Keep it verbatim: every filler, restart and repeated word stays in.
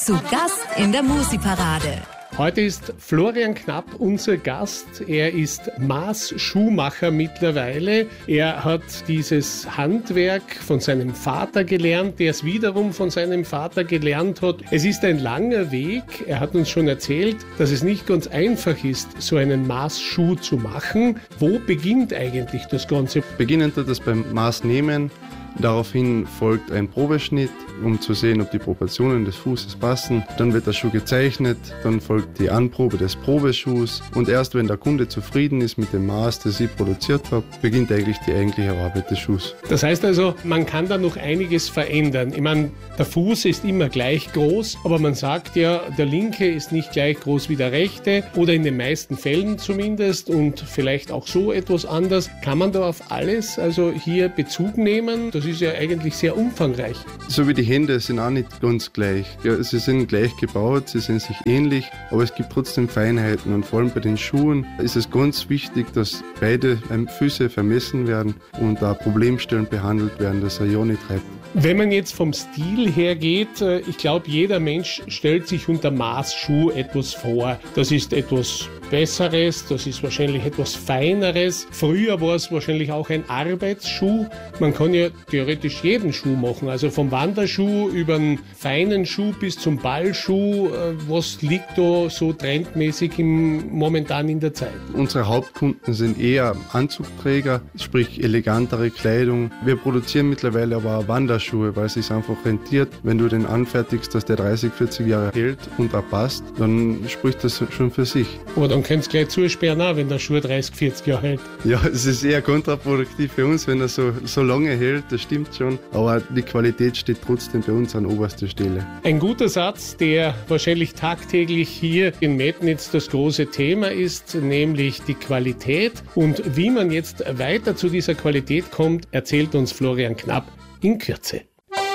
Zu Gast in der Musi-Parade. Heute ist Florian Knapp unser Gast. Er ist Maßschuhmacher mittlerweile. Er hat dieses Handwerk von seinem Vater gelernt, der es wiederum von seinem Vater gelernt hat. Es ist ein langer Weg. Er hat uns schon erzählt, dass es nicht ganz einfach ist, so einen Maßschuh zu machen. Wo beginnt eigentlich das Ganze? Beginnen tut es beim Maßnehmen. Daraufhin folgt ein Probeschnitt, um zu sehen, ob die Proportionen des Fußes passen. Dann wird der Schuh gezeichnet, dann folgt die Anprobe des Probeschuhs und erst wenn der Kunde zufrieden ist mit dem Maß, das ich produziert habe, beginnt eigentlich die eigentliche Arbeit des Schuhs. Das heißt also, man kann da noch einiges verändern. Ich meine, der Fuß ist immer gleich groß, aber man sagt ja, der linke ist nicht gleich groß wie der rechte oder in den meisten Fällen zumindest und vielleicht auch so etwas anders. Kann man da auf alles also hier Bezug nehmen? Das ist ja eigentlich sehr umfangreich. So wie die Hände sind auch nicht ganz gleich. Ja, sie sind gleich gebaut, sie sind sich ähnlich, aber es gibt trotzdem Feinheiten und vor allem bei den Schuhen ist es ganz wichtig, dass beide Füße vermessen werden und da Problemstellen behandelt werden, dass er ja nicht reibt. Wenn man jetzt vom Stil her geht, ich glaube, jeder Mensch stellt sich unter Maßschuh etwas vor. Das ist etwas Besseres, das ist wahrscheinlich etwas Feineres. Früher war es wahrscheinlich auch ein Arbeitsschuh. Man kann ja theoretisch jeden Schuh machen, also vom Wanderschuh über einen feinen Schuh bis zum Ballschuh. Was liegt da so trendmäßig im, momentan in der Zeit? Unsere Hauptkunden sind eher Anzugträger, sprich elegantere Kleidung. Wir produzieren mittlerweile aber auch Wanderschuhe, weil es sich einfach rentiert. Wenn du den anfertigst, dass der dreißig, vierzig Jahre hält und auch passt, dann spricht das schon für sich. Aber dann könnt ihr gleich zusperren, auch, wenn der Schuh dreißig, vierzig Jahre hält. Ja, es ist eher kontraproduktiv für uns, wenn er so, so lange hält, das stimmt schon. Aber die Qualität steht trotzdem bei uns an oberster Stelle. Ein guter Satz, der wahrscheinlich tagtäglich hier in Metnitz das große Thema ist, nämlich die Qualität. Und wie man jetzt weiter zu dieser Qualität kommt, erzählt uns Florian Knapp in Kürze.